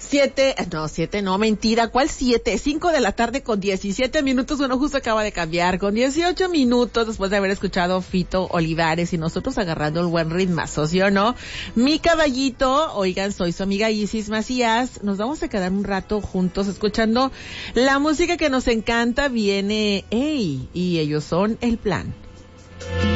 Siete, no, mentira, ¿cuál 7? 5 de la tarde con 17 minutos, bueno, justo acaba de cambiar, con 18 minutos después de haber escuchado Fito Olivares y nosotros agarrando el buen ritmazo, ¿sí o no? Mi caballito, oigan, soy su amiga Isis Macías, nos vamos a quedar un rato juntos escuchando la música que nos encanta, viene, y ellos son El Plan.